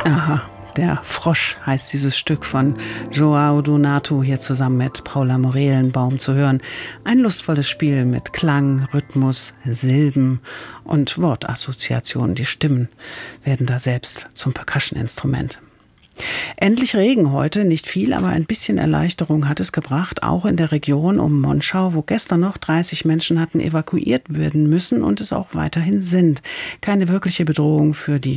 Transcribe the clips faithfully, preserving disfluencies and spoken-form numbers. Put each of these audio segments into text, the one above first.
Aha, der Frosch heißt dieses Stück von João Donato, hier zusammen mit Paula Morelenbaum zu hören. Ein lustvolles Spiel mit Klang, Rhythmus, Silben und Wortassoziationen. Die Stimmen werden da selbst zum Percussion-Instrument. Endlich Regen heute, nicht viel, aber ein bisschen Erleichterung hat es gebracht, auch in der Region um Monschau, wo gestern noch dreißig Menschen hatten evakuiert werden müssen und es auch weiterhin sind. Keine wirkliche Bedrohung für die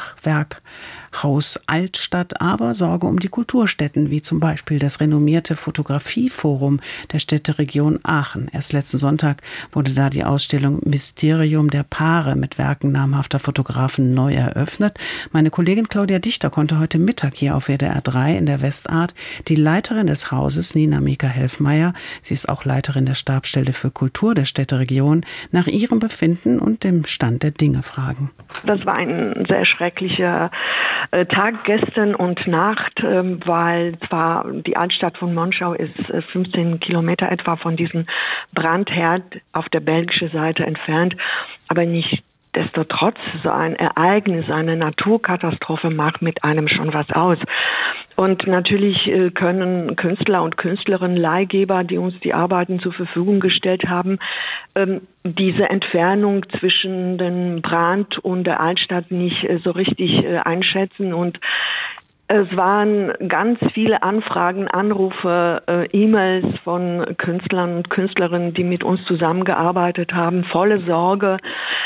Fachwerkhaus Altstadt, aber Sorge um die Kulturstätten, wie zum Beispiel das renommierte Fotografieforum der Städteregion Aachen. Erst letzten Sonntag wurde da die Ausstellung Mysterium der Paare mit Werken namhafter Fotografen neu eröffnet. Meine Kollegin Claudia Dichter konnte heute Mittag hier auf W D R drei in der Westart die Leiterin des Hauses, Nina Mika-Helfmeier, sie ist auch Leiterin der Stabsstelle für Kultur der Städteregion, nach ihrem Befinden und dem Stand der Dinge fragen. Das war ein sehr schrecklicher äh, Tag gestern und Nacht, äh, weil zwar die Altstadt von Monschau ist äh, fünfzehn Kilometer etwa von diesem Brandherd auf der belgischen Seite entfernt, aber nicht Nichtsdestotrotz, so ein Ereignis, eine Naturkatastrophe macht mit einem schon was aus. Und natürlich können Künstler und Künstlerinnen, Leihgeber, die uns die Arbeiten zur Verfügung gestellt haben, diese Entfernung zwischen dem Brand und der Altstadt nicht so richtig einschätzen. Und es waren ganz viele Anfragen, Anrufe, äh, E-Mails von Künstlern und Künstlerinnen, die mit uns zusammengearbeitet haben, volle Sorge.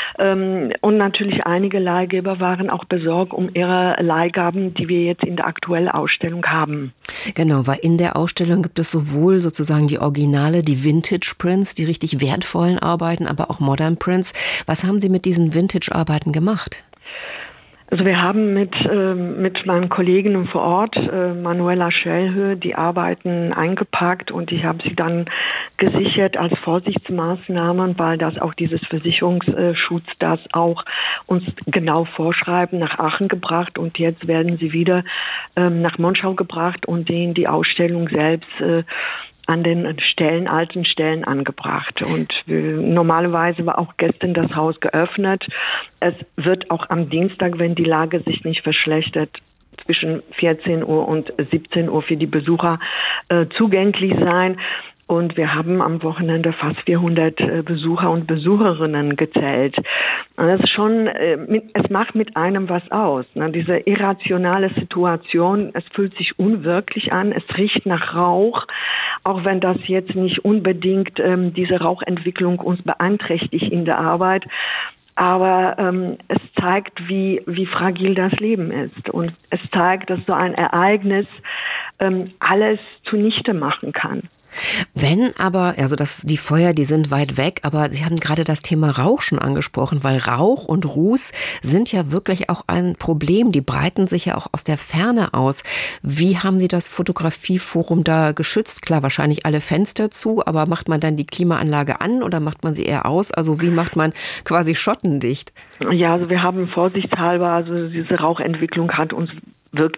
Ähm, und natürlich einige Leihgeber waren auch besorgt um ihre Leihgaben, die wir jetzt in der aktuellen Ausstellung haben. Genau, weil in der Ausstellung gibt es sowohl sozusagen die Originale, die Vintage Prints, die richtig wertvollen Arbeiten, aber auch Modern Prints. Was haben Sie mit diesen Vintage-Arbeiten gemacht? Also wir haben mit äh, mit meinen Kolleginnen vor Ort, äh, Manuela Schellhöhe, die Arbeiten eingepackt und ich habe sie dann gesichert als Vorsichtsmaßnahmen, weil das auch dieses Versicherungsschutz das auch uns genau vorschreiben, nach Aachen gebracht und jetzt werden sie wieder äh, nach Monschau gebracht und denen die Ausstellung selbst äh, an den Stellen, alten Stellen angebracht. Und äh, normalerweise war auch gestern das Haus geöffnet. Es wird auch am Dienstag, wenn die Lage sich nicht verschlechtert, zwischen vierzehn Uhr und siebzehn Uhr für die Besucher äh, zugänglich sein. Und wir haben am Wochenende fast vierhundert äh, Besucher und Besucherinnen gezählt. Und das ist schon, äh, mit, es macht mit einem was aus. Ne? Diese irrationale Situation, es fühlt sich unwirklich an, es riecht nach Rauch, auch wenn das jetzt nicht unbedingt ähm, diese Rauchentwicklung uns beeinträchtigt in der Arbeit. Aber ähm, es zeigt, wie, wie fragil das Leben ist. Und es zeigt, dass so ein Ereignis ähm, alles zunichte machen kann. Wenn aber, also das, die Feuer, die sind weit weg, aber Sie haben gerade das Thema Rauch schon angesprochen, weil Rauch und Ruß sind ja wirklich auch ein Problem. Die breiten sich ja auch aus der Ferne aus. Wie haben Sie das Fotografieforum da geschützt? Klar, wahrscheinlich alle Fenster zu, aber macht man dann die Klimaanlage an oder macht man sie eher aus? Also wie macht man quasi schottendicht? Ja, also wir haben vorsichtshalber, also diese Rauchentwicklung hat uns